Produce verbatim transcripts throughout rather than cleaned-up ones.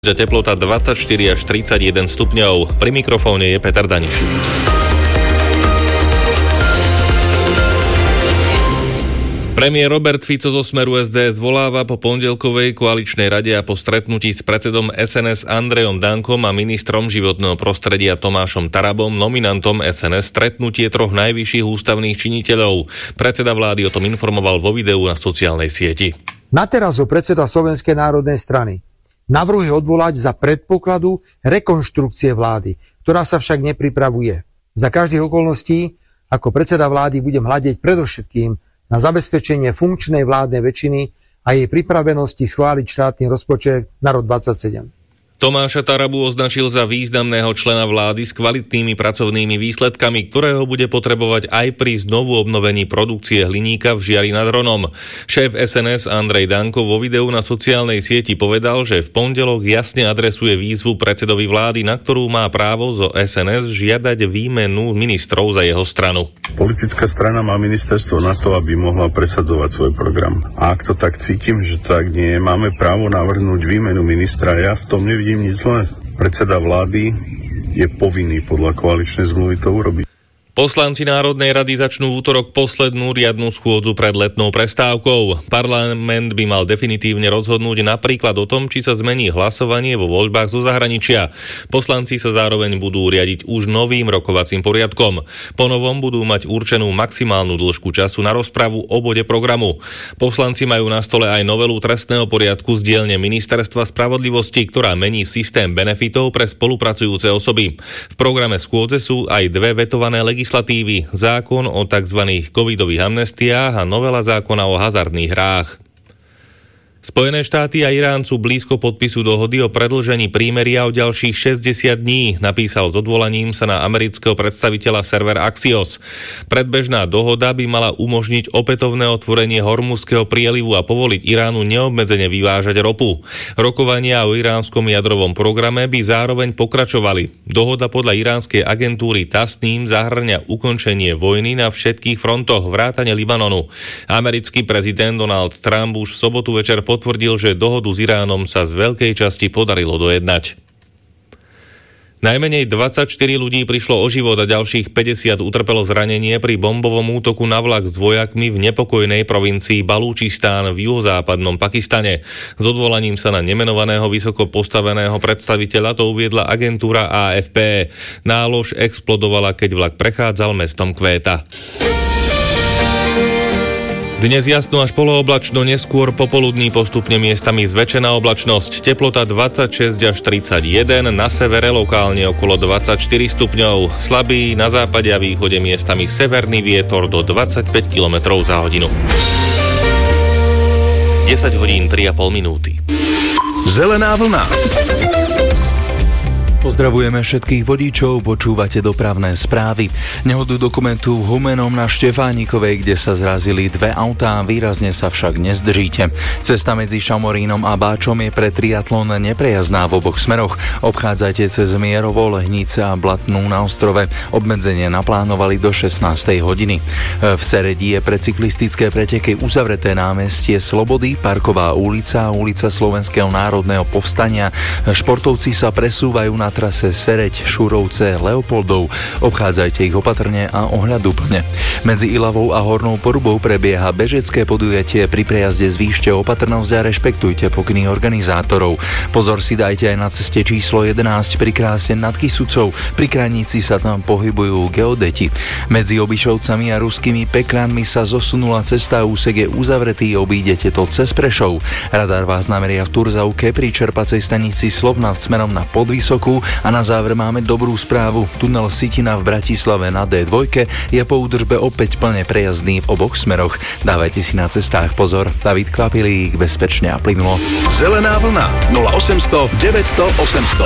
Teplota dvadsaťštyri až tridsaťjeden stupňov. Pri mikrofóne je Peter Daniš. Premiér Robert Fico zo Smeru es dé zvoláva po pondelkovej koaličnej rade a po stretnutí s predsedom es en es Andrejom Dankom a ministrom životného prostredia Tomášom Tarabom, nominantom es en es, stretnutie troch najvyšších ústavných činiteľov. Predseda vlády o tom informoval vo videu na sociálnej sieti. Na teraz ho predseda Slovenskej národnej strany navrhuje odvolať za predpokladu rekonštrukcie vlády, ktorá sa však nepripravuje. Za každých okolností, ako predseda vlády, budem hľadiť predovšetkým na zabezpečenie funkčnej vládnej väčšiny a jej pripravenosti schváliť štátny rozpočet na rok dvadsaťsedem. Tomáša Tarabu označil za významného člena vlády s kvalitnými pracovnými výsledkami, ktorého bude potrebovať aj pri znovu obnovení produkcie hliníka v Žiari nad Hronom. Šéf es en es Andrej Danko vo videu na sociálnej sieti povedal, že v pondelok jasne adresuje výzvu predsedovi vlády, na ktorú má právo zo es en es žiadať výmenu ministrov za jeho stranu. Politická strana má ministerstvo na to, aby mohla presadzovať svoj program. A ak to tak cítim, že tak nie, máme právo navrhnúť výmenu ministra. Ja v tom nevidím nič zlé. Predseda vlády je povinný podľa koaličnej zmluvy to urobiť. Poslanci Národnej rady začnú v útorok poslednú riadnu schôdzu pred letnou prestávkou. Parlament by mal definitívne rozhodnúť napríklad o tom, či sa zmení hlasovanie vo voľbách zo zahraničia. Poslanci sa zároveň budú riadiť už novým rokovacím poriadkom. Po novom budú mať určenú maximálnu dĺžku času na rozpravu o bode programu. Poslanci majú na stole aj novelu trestného poriadku z dielne Ministerstva spravodlivosti, ktorá mení systém benefitov pre spolupracujúce osoby. V programe schôdze sú aj dve vetované legislatívy. legislatívy, zákon o tzv. Covidových amnestiách a novela zákona o hazardných hrách. Spojené štáty a Irán sú blízko podpisu dohody o predĺžení prímeria o ďalších šesťdesiat dní, napísal s odvolaním sa na amerického predstaviteľa server Axios. Predbežná dohoda by mala umožniť opätovné otvorenie Hormuzského prielivu a povoliť Iránu neobmedzene vyvážať ropu. Rokovania o iránskom jadrovom programe by zároveň pokračovali. Dohoda podľa iránskej agentúry Tasnim zahŕňa ukončenie vojny na všetkých frontoch vrátane Libanonu. Americký prezident Donald Trump už v sobotu večer potvrdil, že dohodu s Iránom sa z veľkej časti podarilo dojednať. Najmenej dvadsaťštyri ľudí prišlo o život a ďalších päťdesiat utrpelo zranenie pri bombovom útoku na vlak s vojakmi v nepokojnej provincii Balúčistán v juhozápadnom Pakistane. S odvolaním sa na nemenovaného vysoko postaveného predstaviteľa to uviedla agentúra á ef pé. Nálož explodovala, keď vlak prechádzal mestom Kvéta. Dnes jasno až polooblačno, neskôr popoludní postupne miestami zväčšená oblačnosť. Teplota dvadsaťšesť až tridsaťjeden, na severe lokálne okolo dvadsaťštyri stupňov. Slabý na západe a východe miestami severný vietor do dvadsaťpäť kilometrov za hodinu. desať hodín tri a pol minúty. Zelená vlna. Pozdravujeme všetkých vodičov, počúvate dopravné správy. Nehodu dokumentu v Humennom na Štefánikovej, kde sa zrazili dve autá, výrazne sa však nezdržíte. Cesta medzi Šamorínom a Báčom je pre triatlon neprejazdná v oboch smeroch. Obchádzajte cez Mierovo, Lehnice a Blatnú na Ostrove. Obmedzenie naplánovali do šestnástej hodiny. V Seredi je pre cyklistické preteky uzavreté námestie Slobody, Parková ulica a ulica Slovenského národného povstania. Športovci sa presúvajú na trase Sereď, Šurovce, Leopoldov. Obchádzajte ich opatrne a ohľaduplne. Medzi Ilavou a Hornou Porubou prebieha bežecké podujatie. Pri prejazde zvýšte opatrnosť a rešpektujte pokyny organizátorov. Pozor si dajte aj na ceste číslo jedenásť pri kráse nad Kysucou. Pri krajnici sa tam pohybujú geodeti. Medzi Obišovcami a Ruskými Pekľanmi sa zosunula cesta, úsek je uzavretý, obídete to cez Prešov. Radar vás nameria v Turzavke pri čerpacej stanici Slovnaft smerom na Podvysokú. A na záver máme dobrú správu. Tunel Sitina v Bratislave na dé dva je po údržbe opäť plne prejazdný v oboch smeroch. Dávajte si na cestách pozor. David Kvapilík, bezpečne a plynulo. Zelená vlna nula osemsto deväťsto osemsto.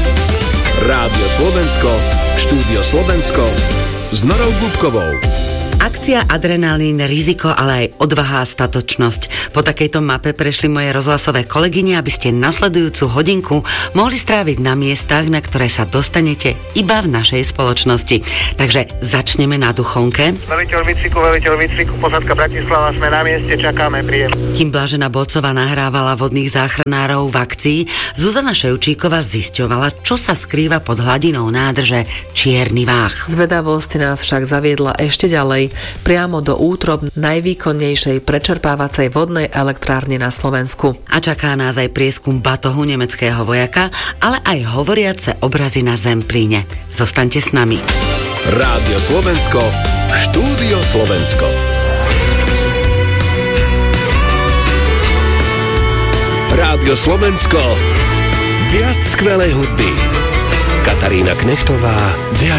Rádio Slovensko, štúdio Slovensko s Norou Gubkovou. Akcia, adrenalín, riziko, ale aj odvaha a statočnosť. Po takejto mape prešli moje rozhlasové kolegyne, aby ste nasledujúcu hodinku mohli stráviť na miestach, na ktoré sa dostanete iba v našej spoločnosti. Takže začneme na Duchonke. Veliteľ výcviku, veliteľ výcviku, posádka Bratislava, sme na mieste, čakáme príjem. Kým Blažena Bocová nahrávala vodných záchranárov v akcii, Zuzana Ševčíková zisťovala, čo sa skrýva pod hladinou nádrže Čierny Váh. Zvedavosť nás však zaviedla ešte ďalej, priamo do útrob najvýkonnejšej prečerpávacej vodnej elektrárne na Slovensku. A čaká nás aj prieskum batohu nemeckého vojaka, ale aj hovoriace obrazy na Zemplíne. Zostaňte s nami. Rádio Slovensko, Štúdio Slovensko. Rádio Slovensko, viac skvelej hudby. Katarína Knechtová,